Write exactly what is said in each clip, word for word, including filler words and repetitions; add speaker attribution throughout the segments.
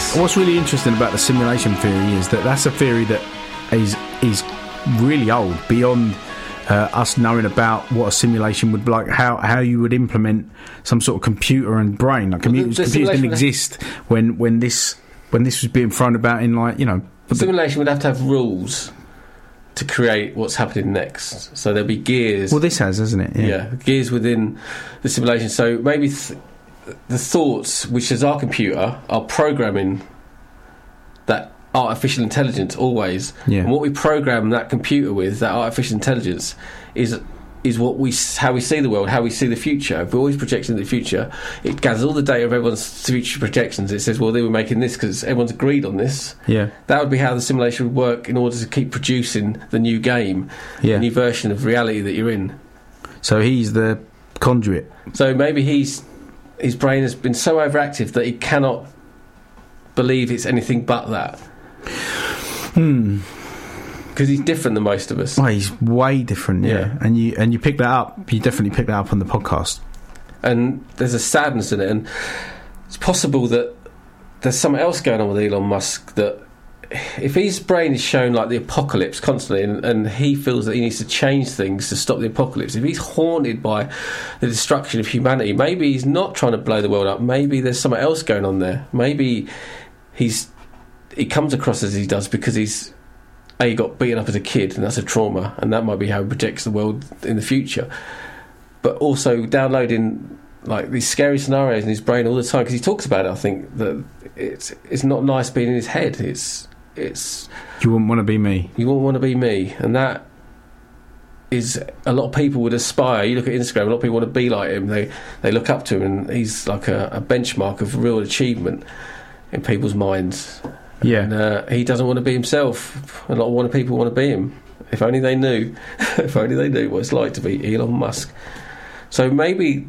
Speaker 1: it's
Speaker 2: what's really interesting about the simulation theory is that that's a theory that is is really old, beyond uh, us knowing about what a simulation would be like, how how you would implement some sort of computer and brain. Like computers,
Speaker 1: the, the
Speaker 2: computers didn't exist when when this when this was being thrown about in, like, you know.
Speaker 1: Simulation would have to have rules to create what's happening next. So there'll be gears.
Speaker 2: Well, this has, hasn't it? Yeah,
Speaker 1: yeah gears within the simulation. So maybe th- the thoughts, which is our computer, are programming that artificial intelligence always.
Speaker 2: Yeah.
Speaker 1: And what we program that computer with, that artificial intelligence, is is what we how we see the world, how we see the future. If we're always projecting the future, it gathers all the data of everyone's future projections. It says, well, they were making this because everyone's agreed on this.
Speaker 2: Yeah.
Speaker 1: That would be how the simulation would work in order to keep producing the new game,
Speaker 2: yeah.
Speaker 1: the new version of reality that you're in.
Speaker 2: So he's the conduit.
Speaker 1: So maybe he's his brain has been so overactive that he cannot believe it's anything but that.
Speaker 2: Hmm.
Speaker 1: Because he's different than most of us.
Speaker 2: Well, he's way different, yeah.
Speaker 1: yeah.
Speaker 2: And you and you pick that up. You definitely pick that up on the podcast.
Speaker 1: And there's a sadness in it, and it's possible that there's something else going on with Elon Musk, that if his brain is shown like the apocalypse constantly, and, and he feels that he needs to change things to stop the apocalypse, if he's haunted by the destruction of humanity, maybe he's not trying to blow the world up. Maybe there's something else going on there. Maybe he's he comes across as he does because he's A, he got beaten up as a kid, and that's a trauma, and that might be how he projects the world in the future. But also downloading like these scary scenarios in his brain all the time, because he talks about it. I think that it's it's not nice being in his head. It's it's
Speaker 2: you wouldn't want to be me.
Speaker 1: You wouldn't want to be me, and that is a lot of people would aspire. You look at Instagram, a lot of people want to be like him. They they look up to him, and he's like a, a benchmark of real achievement in people's minds.
Speaker 2: Yeah,
Speaker 1: and uh, he doesn't want to be himself. A lot of people want to be him. If only they knew. If only they knew what it's like to be Elon Musk. So maybe,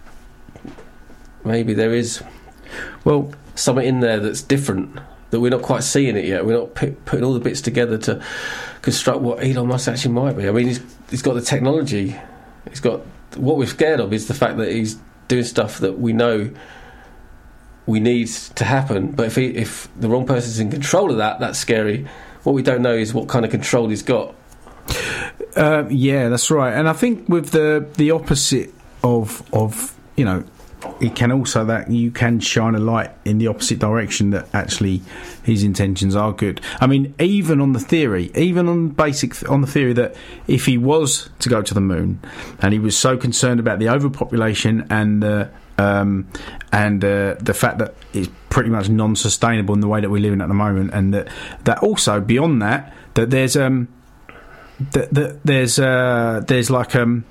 Speaker 1: maybe there is,
Speaker 2: well,
Speaker 1: something in there that's different, that we're not quite seeing it yet. We're not p- putting all the bits together to construct what Elon Musk actually might be. I mean, he's he's got the technology. He's got what we're scared of is the fact that he's doing stuff that we know we need to happen, but if he, if the wrong person's in control of that, that's scary. What we don't know is what kind of control he's got.
Speaker 2: Uh, yeah, that's right. And I think with the the opposite of of you know, it can also that you can shine a light in the opposite direction, that actually his intentions are good. I mean, even on the theory, even on basic th- on the theory that if he was to go to the moon, and he was so concerned about the overpopulation and the Um, and uh, the fact that it's pretty much non-sustainable in the way that we're living at the moment, and that, that also beyond that, that there's um, that, that there's uh, there's like um,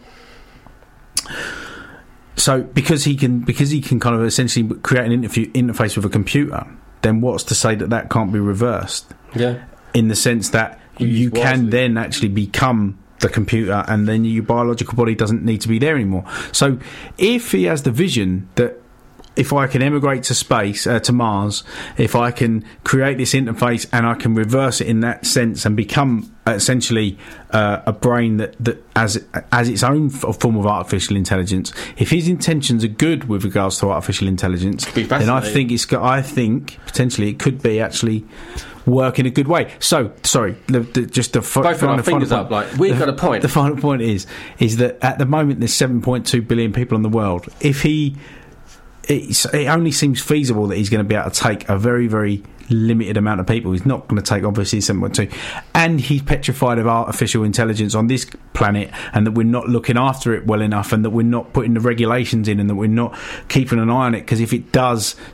Speaker 2: so because he can because he can kind of essentially create an interview, interface with a computer, then what's to say that that can't be reversed?
Speaker 1: Yeah,
Speaker 2: in the sense that you can then actually become the computer, and then your biological body doesn't need to be there anymore. So if he has the vision that if I can emigrate to space, uh, to Mars, if I can create this interface and I can reverse it in that sense and become essentially uh, a brain that, that as as its own f- form of artificial intelligence, if his intentions are good with regards to artificial intelligence, then I think it's got, I think potentially it could be actually work in a good way. So, sorry, the, the, just the f-
Speaker 1: both our fingers
Speaker 2: point,
Speaker 1: up. Like we've
Speaker 2: the,
Speaker 1: got a point.
Speaker 2: The final point is is that at the moment there's seven point two billion people in the world. If he, it's, it only seems feasible that he's going to be able to take a very very limited amount of people. He's not going to take obviously seven point two, and he's petrified of artificial intelligence on this planet, and that we're not looking after it well enough, and that we're not putting the regulations in, and that we're not keeping an eye on it, because if it does